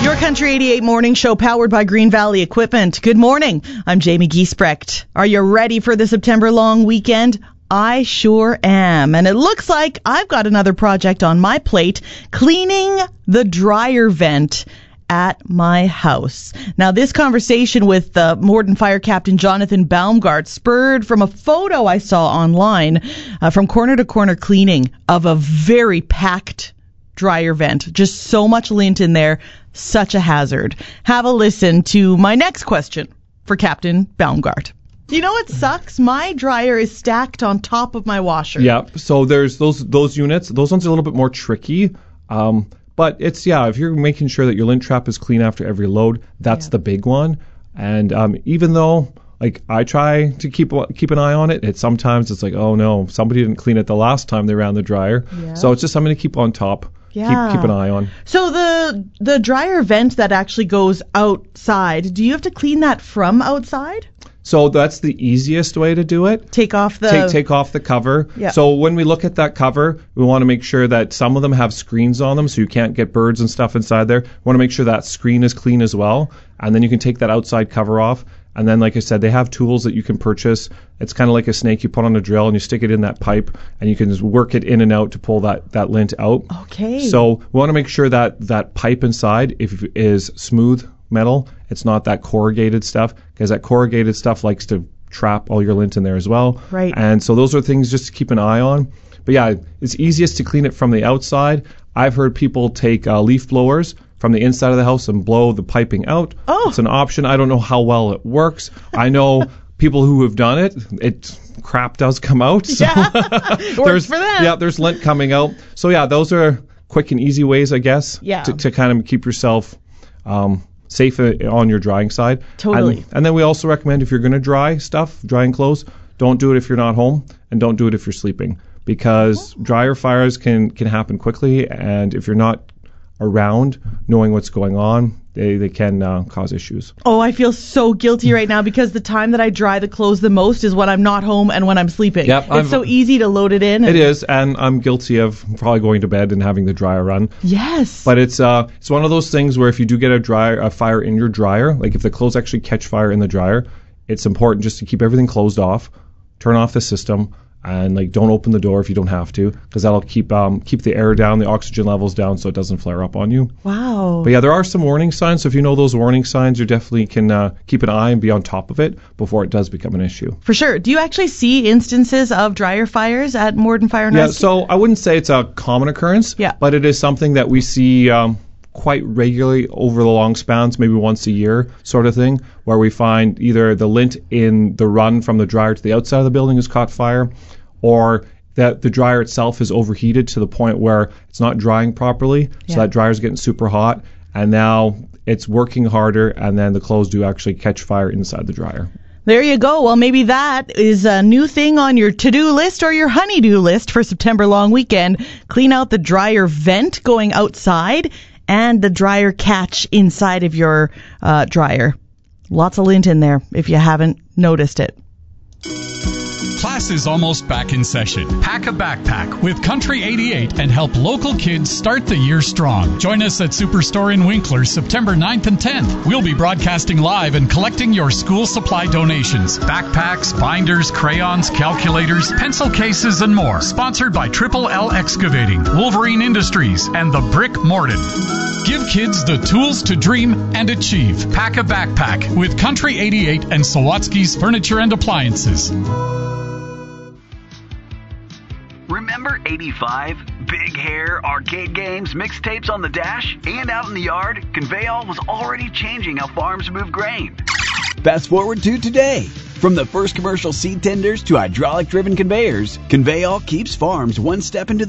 Your Country 88 morning show powered by Green Valley Equipment. Good morning. I'm Jamie Giesbrecht. Are you ready for the September long weekend? I sure am. And it looks like I've got another project on my plate, cleaning the dryer vent at my house. Now, this conversation with Morden Fire Captain Jonathan Baumgart spurred from a photo I saw online from Corner to Corner Cleaning of a very packed dryer vent. Just so much lint in there. Such a hazard. Have a listen to my next question for Captain Baumgart. You know what sucks? My dryer is stacked on top of my washer. Yeah, so there's those units. Those ones are a little bit more tricky. But it's, if you're making sure that your lint trap is clean after every load, that's the big one. And even though, like, I try to keep an eye on it, sometimes it's like, oh no, somebody didn't clean it the last time they ran the dryer. Yeah. So it's just something to keep on top. Yeah. Keep an eye on. So the dryer vent that actually goes outside, do you have to clean that from outside? So that's the easiest way to do it. Take off the cover. Yeah. So when we look at that cover, we want to make sure that some of them have screens on them so you can't get birds and stuff inside there. We want to make sure that screen is clean as well. And then you can take that outside cover off. And then, like I said, they have tools that you can purchase. It's kind of like a snake. You put on a drill and you stick it in that pipe and you can just work it in and out to pull that lint out. Okay. So we want to make sure that pipe inside is smooth metal. It's not that corrugated stuff, because that corrugated stuff likes to trap all your lint in there as well. Right. And so those are things just to keep an eye on. But yeah, it's easiest to clean it from the outside. I've heard people take leaf blowers from the inside of the house and blow the piping out. Oh. It's an option. I don't know how well it works. I know people who have done it. Crap does come out. So it works for them. Yeah, there's lint coming out. So yeah, those are quick and easy ways, I guess, to kind of keep yourself safe on your drying side. Totally. And then we also recommend, if you're going to drying clothes, don't do it if you're not home, and don't do it if you're sleeping, because dryer fires can happen quickly, and if you're not around knowing what's going on, they can cause issues. Oh, I feel so guilty right now, because the time that I dry the clothes the most is when I'm not home and when I'm sleeping. Yep, it's so easy to load it in. It is, and I'm guilty of probably going to bed and having the dryer run. Yes. But it's one of those things where if you do get a fire in your dryer, like if the clothes actually catch fire in the dryer, it's important just to keep everything closed off, turn off the system, and don't open the door if you don't have to, because that'll keep the air down, the oxygen levels down, so it doesn't flare up on you. Wow. But yeah, there are some warning signs. So if you know those warning signs, you definitely can keep an eye and be on top of it before it does become an issue. For sure. Do you actually see instances of dryer fires at Morden Fire and Rescue? Yeah, so I wouldn't say it's a common occurrence. Yeah. But it is something that we see quite regularly over the long spans, maybe once a year sort of thing, where we find either the lint in the run from the dryer to the outside of the building has caught fire, or that the dryer itself is overheated to the point where it's not drying properly. So that dryer's getting super hot, and now it's working harder, and then the clothes do actually catch fire inside the dryer. There you go. Well, maybe that is a new thing on your to-do list or your honey-do list for September long weekend. Clean out the dryer vent going outside and the dryer catch inside of your dryer. Lots of lint in there if you haven't noticed it. Class is almost back in session. Pack a backpack with Country 88 and help local kids start the year strong. Join us at Superstore in Winkler September 9th and 10th. We'll be broadcasting live and collecting your school supply donations. Backpacks, binders, crayons, calculators, pencil cases, and more. Sponsored by Triple L Excavating, Wolverine Industries, and the Brick Morden. Give kids the tools to dream and achieve. Pack a backpack with Country 88 and Sawatsky's Furniture and Appliances. Remember 85? Big hair, arcade games, mixtapes on the dash, and out in the yard? Conveyall was already changing how farms move grain. Fast forward to today. From the first commercial seed tenders to hydraulic-driven conveyors, Conveyall keeps farms one step into